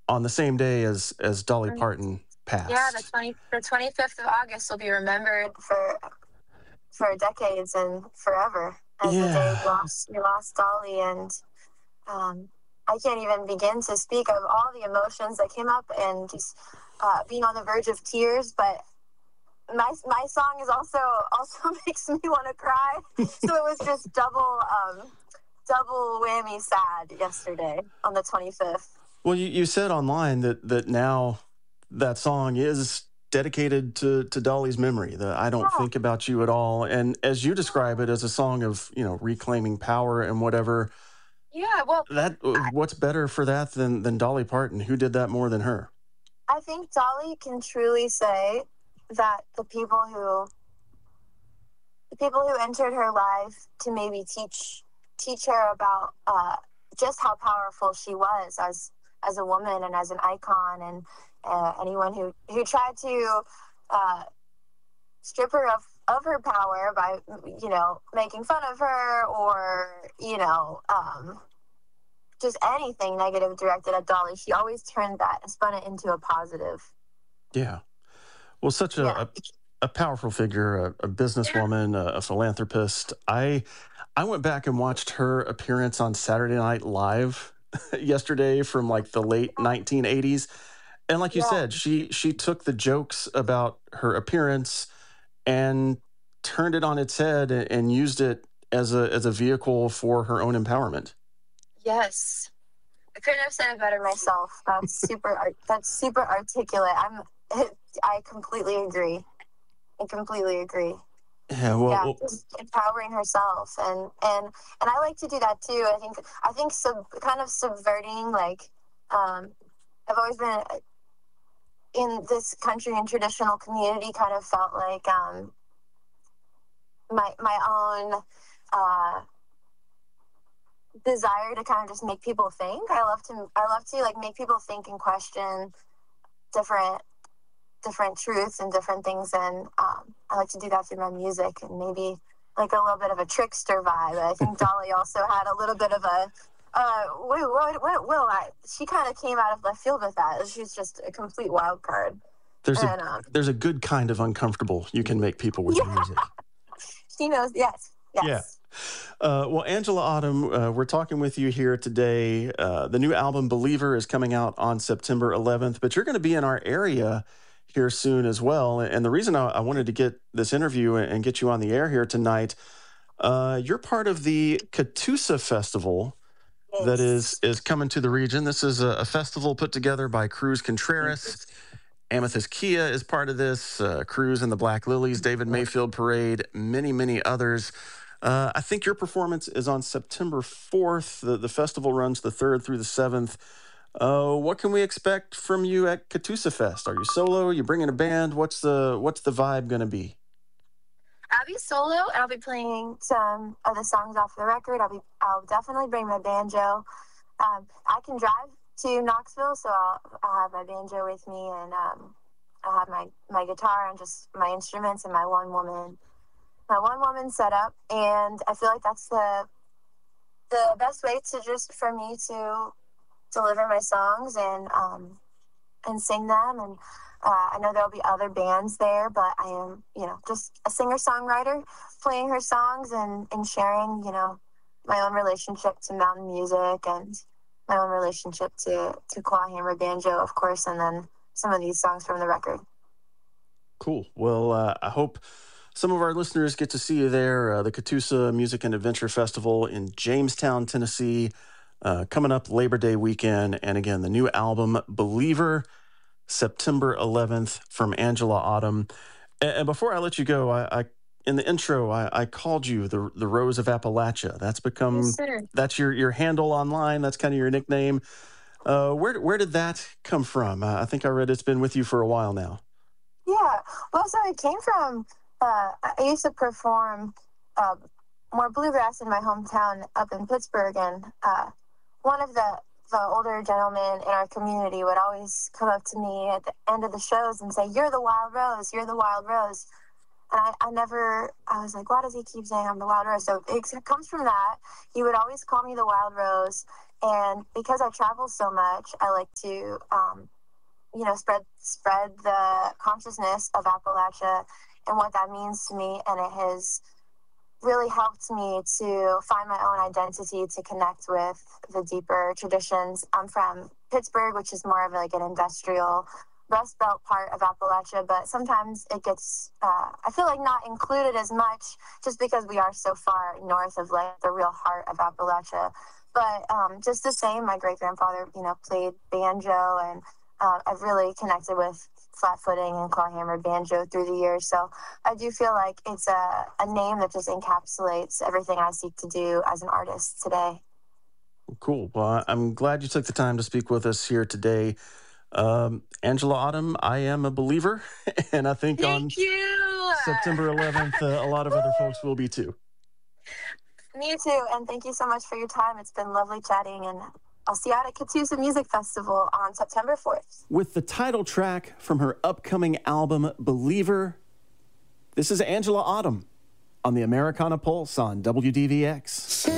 on the same day as Dolly Parton Yeah, passed. the 25th of August will be remembered for decades and forever as the day Yeah. you lost Dolly. And I can't even begin to speak of all the emotions that came up, and just being on the verge of tears. But my song is also makes me want to cry. So it was just double whammy sad yesterday on the 25th. Well, you said online that now that song is dedicated to Dolly's memory. The I don't Yeah. think about you at all, and as you describe it, as a song of reclaiming power and whatever. Yeah, well, That what's better for that than Dolly Parton? Who did that more than her? I think Dolly can truly say that the people who entered her life to maybe teach her about just how powerful she was as a woman and as an icon, and anyone who tried to strip her of her power by making fun of her, or just anything negative directed at Dolly, she always turned that and spun it into a positive. Yeah. Well, such Yeah. a powerful figure, a businesswoman, a philanthropist. I went back and watched her appearance on Saturday Night Live yesterday from like the late 1980s. And like you Yeah. said, she took the jokes about her appearance and turned it on its head and used it as a vehicle for her own empowerment. Yes. I couldn't have said it better myself. That's super articulate. I completely agree. Yeah, well, Just empowering herself, and I like to do that too. I think kind of subverting, like, I've always been in this country and traditional community, kind of felt like my own desire to kind of just make people think. I love to like make people think and question different truths and different things, and I like to do that through my music, and maybe like a little bit of a trickster vibe. I think Dolly also had a little bit of a she kind of came out of left field with that. She's just a complete wild card. There's a good kind of uncomfortable you can make people with your music. She knows. Yes. Yeah. Well, Angela Autumn, we're talking with you here today. The new album Believer is coming out on September 11th, but you're going to be in our area here soon as well. And the reason I wanted to get this interview and get you on the air here tonight, you're part of the Catoosa Festival. Yes. That is coming to the region. This is a festival put together by Cruz Contreras. Amethyst Kia is part of this, Cruz and the Black Lilies, David Mayfield Parade, many, many others. I think your performance is on September 4th. The festival runs the 3rd through the 7th. What can we expect from you at Catoosa Fest? Are you solo? Are you bringing a band? What's the vibe going to be? I'll be solo. I'll be playing some of the songs off the record. I'll definitely bring my banjo. I can drive to Knoxville, so I'll have my banjo with me, and I'll have my guitar and just my instruments and my one woman setup. And I feel like that's the best way for me to deliver my songs and sing them. And I know there'll be other bands there, but I am, just a singer-songwriter playing her songs and sharing, my own relationship to mountain music and my own relationship to claw hammer banjo, of course, and then some of these songs from the record. Cool. Well, I hope some of our listeners get to see you there. The Catoosa Music and Adventure Festival in Jamestown, Tennessee, coming up Labor Day weekend. And again, the new album, Believer, September 11th from Angela Autumn. And before I let you go, I in the intro, I called you the Rose of Appalachia. That's become, yes, sir. That's your handle online. That's kind of your nickname. Where did that come from? I think I read it's been with you for a while now. Yeah. Well, so it came from, I used to perform more bluegrass in my hometown up in Pittsburgh, and one of the older gentlemen in our community would always come up to me at the end of the shows and say, "You're the Wild Rose, you're the Wild Rose." And I was like, why does he keep saying I'm the Wild Rose? So it comes from that. He would always call me the Wild Rose. And because I travel so much, I like to, spread the consciousness of Appalachia and what that means to me. And it has really helped me to find my own identity, to connect with the deeper traditions. I'm from Pittsburgh, which is more of like an industrial Rust Belt part of Appalachia, but sometimes it gets, I feel like, not included as much just because we are so far north of like the real heart of Appalachia. But just the same, my great-grandfather, played banjo, and I've really connected with flat-footing and clawhammer banjo through the years. So I do feel like it's a name that just encapsulates everything I seek to do as an artist today. Cool. Well, I'm glad you took the time to speak with us here today. Angela Autumn, I am a believer, and I think on September 11th, a lot of other folks will be too. Me too, and thank you so much for your time. It's been lovely chatting, and I'll see you out at Catoosa Music Festival on September 4th. With the title track from her upcoming album, Believer, this is Angela Autumn on the Americana Pulse on WDVX.